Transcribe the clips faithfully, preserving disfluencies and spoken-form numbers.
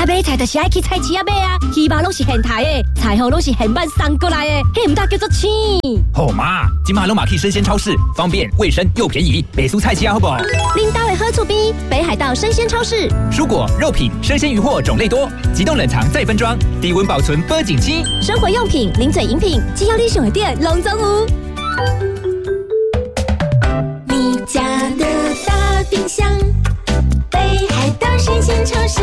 买菜就是爱去菜市仔买啊，鱼肉拢是现杀的，菜货拢是现办送过来的，迄唔大叫做青。 好妈，今麦拢嘛去生鲜超市，方便、卫生又便宜，北蔬菜市仔好不好？ 恁兜的好厝边，北海道生鲜超市， 蔬果、肉品、生鲜鱼货种类多，急冻冷藏再分装，低温保存保景期。 生活用品、零嘴饮品，只要你想的店，拢总有。你家的大冰箱，北海道生鲜超市。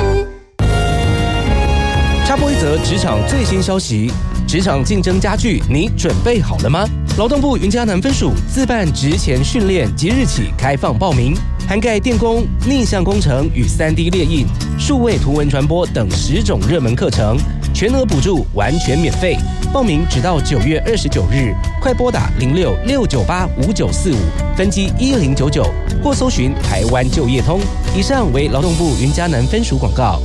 插播一则职场最新消息：职场竞争加剧，你准备好了吗？劳动部云嘉南分署自办职前训练，即日起开放报名，涵盖电工、逆向工程与 三 D 列印、数位图文传播等十种热门课程，全额补助，完全免费。报名直到九月二十九日，快拨打零六六九八五九四五分机一零九九，或搜寻台湾就业通。以上为劳动部云嘉南分署广告。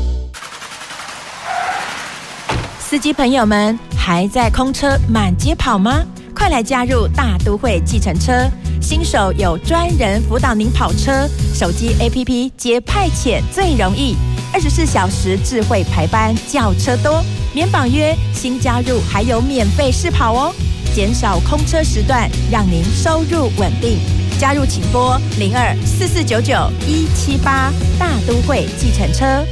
司机朋友们，还在空车满街跑吗？快来加入大都会计程车，新手有专人辅导您跑车，手机 A P P 接派遣最容易，二十四小时智慧排班，叫车多，免绑约，新加入还有免费试跑哦，减少空车时段，让您收入稳定。加入请拨零二四四九九一七八，大都会计程车。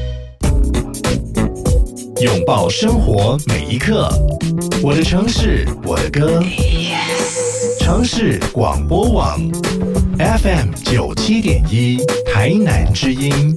拥抱生活每一刻，我的城市，我的歌。城市广播网 F M 九七点一，台南之音。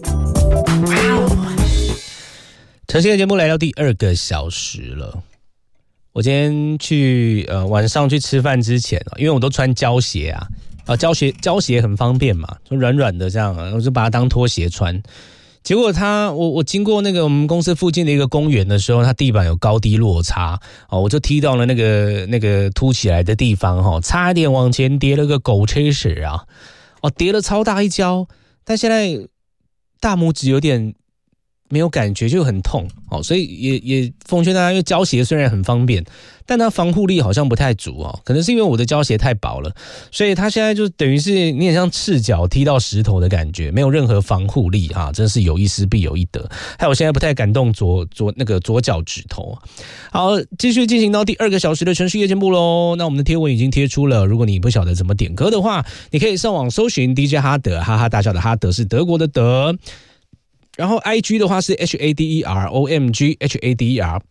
晨曦的节目来到第二个小时了。我今天去呃晚上去吃饭之前，因为我都穿胶鞋啊，啊胶鞋胶鞋很方便嘛，就软软的这样，我就把它当拖鞋穿。结果他，我我经过那个我们公司附近的一个公园的时候，它地板有高低落差哦，我就踢到了那个那个凸起来的地方哈、哦，差一点往前跌了个狗吃屎啊！哦，跌了超大一跤，但现在大拇指有点没有感觉，就很痛哦，所以也也奉劝大家，因为胶鞋虽然很方便，但它防护力好像不太足哦，可能是因为我的胶鞋太薄了，所以它现在就等于是你很像赤脚踢到石头的感觉，没有任何防护力啊，真是有一失必有一得。还有我现在不太敢动左左那个左脚趾头。好，继续进行到第二个小时的城市夜节目喽。那我们的贴文已经贴出了，如果你不晓得怎么点歌的话，你可以上网搜寻 D J 哈德，哈哈大笑的哈德是德国的德。然后 I G 的话是 H A D E R O M G H A D E R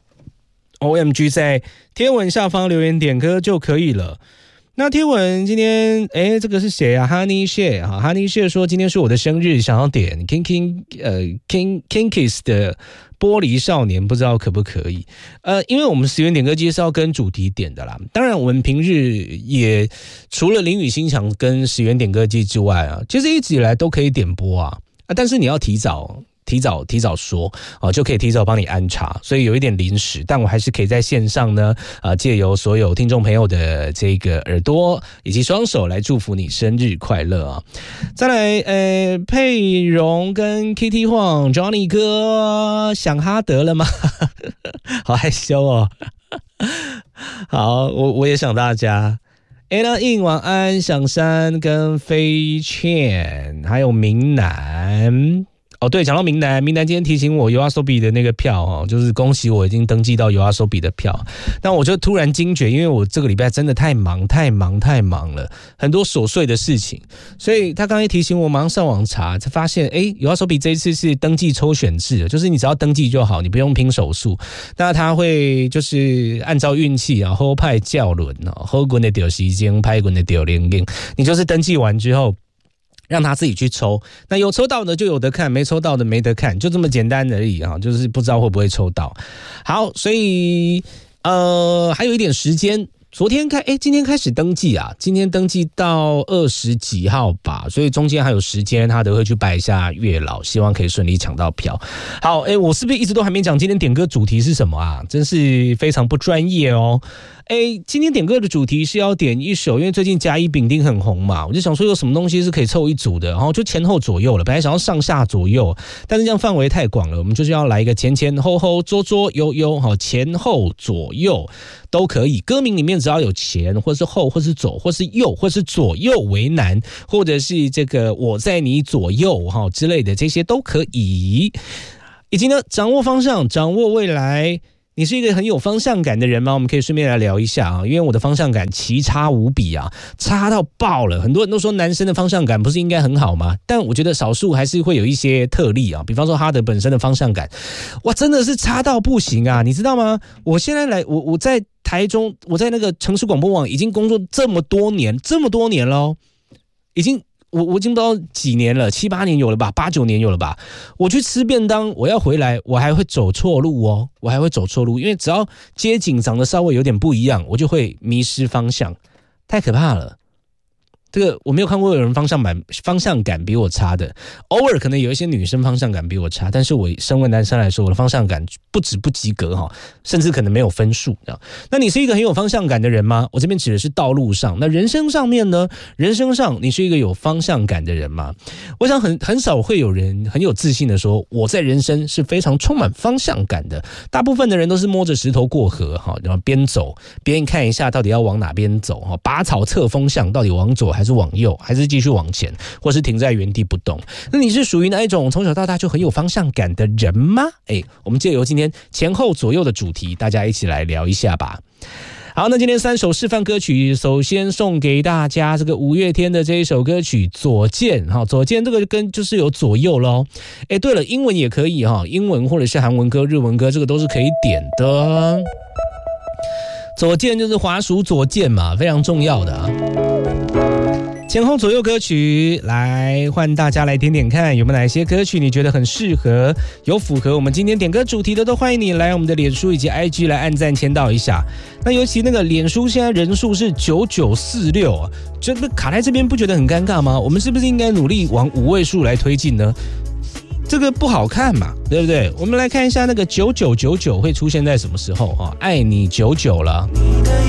O M G， 在贴文下方留言点歌就可以了。那贴文今天，哎，这个是谁啊 ？Honey Share 哈 ，Honey Share 说今天是我的生日，想要点 King King 呃 King Kinkies 的玻璃少年，不知道可不可以？呃，因为我们十元点歌机是要跟主题点的啦。当然，我们平日也除了林雨心墙跟十元点歌机之外啊，其实一直以来都可以点播啊，啊但是你要提早。提早提早说啊，就可以提早帮你安插，所以有一点临时，但我还是可以在线上呢，啊，借由所有听众朋友的这个耳朵以及双手来祝福你生日快乐啊！再来，呃，佩蓉跟 Kitty 晃 Johnny 哥想哈德了吗？好害羞哦。好，我我也想大家。Anna 印晚安，想山跟飞倩，还有明南。哦，对，讲到明南，明南今天提醒我 YOASOBI 的那个票哦，就是恭喜我已经登记到 YOASOBI 的票。但我就突然惊觉，因为我这个礼拜真的太忙、太忙、太忙了，很多琐碎的事情，所以他刚才提醒我，马上上网查，才发现，哎 ，YOASOBI 这一次是登记抽选制，就是你只要登记就好，你不用拼手速。那他会就是按照运气啊，好派教轮哦，好滚的丢时间，派滚的丢零零，你就是登记完之后。让他自己去抽，那有抽到的就有得看，没抽到的没得看，就这么简单而已啊！就是不知道会不会抽到。好，所以呃还有一点时间，昨天开，哎，今天开始登记啊，今天登记到二十几号吧，所以中间还有时间，他都会去拜一下月老，希望可以顺利抢到票。好，哎，我是不是一直都还没讲今天点歌主题是什么啊？真是非常不专业哦。哎，今天点歌的主题是要点一首，因为最近甲乙丙丁很红嘛，我就想说有什么东西是可以凑一组的，然后就前后左右了。本来想要上下左右，但是这样范围太广了，我们就是要来一个前前后后、左左右右，好，前后左右都可以。歌名里面只要有前，或是后，或是左，或是右，或是左右为难，或者是这个我在你左右哈之类的，这些都可以。 以及呢，掌握方向，掌握未来。你是一个很有方向感的人吗？我们可以顺便来聊一下啊，因为我的方向感奇差无比啊，差到爆了。很多人都说男生的方向感不是应该很好吗？但我觉得少数还是会有一些特例啊，比方说哈德本身的方向感，哇，真的是差到不行啊！你知道吗？我现在来，我我在台中，我在那个城市广播网已经工作这么多年，这么多年了，已经。我我已经不知道几年了，七八年有了吧，八九年有了吧。我去吃便当，我要回来，我还会走错路哦，我还会走错路，因为只要街景长得稍微有点不一样，我就会迷失方向，太可怕了。这个我没有看过有人方向感方向感比我差的，偶尔可能有一些女生方向感比我差，但是我身为男生来说，我的方向感不止不及格哈，甚至可能没有分数。那你是一个很有方向感的人吗？我这边指的是道路上，那人生上面呢？人生上你是一个有方向感的人吗？我想很很少会有人很有自信的说，我在人生是非常充满方向感的。大部分的人都是摸着石头过河哈，然后边走边看一下到底要往哪边走哈，拔草测风向，到底往左还是往右，还是继续往前，或是停在原地不动？那你是属于哪一种从小到大就很有方向感的人吗？诶，我们借由今天前后左右的主题，大家一起来聊一下吧。好，那今天三首示范歌曲，首先送给大家这个五月天的这一首歌曲《左键》哈，左键这个跟就是有左右咯。诶，对了，英文也可以哈，英文或者是韩文歌、日文歌，这个都是可以点的。左键就是滑鼠左键嘛，非常重要的啊。前后左右歌曲，来换大家来点点看，有没有哪些歌曲你觉得很适合，有符合我们今天点歌主题的，都欢迎你来我们的脸书以及 I G 来按赞签到一下。那尤其那个脸书现在人数是九九四六啊，这不卡在这边不觉得很尴尬吗？我们是不是应该努力往五位数来推进呢？这个不好看嘛，对不对？我们来看一下那个九九九九会出现在什么时候啊？爱你久久了。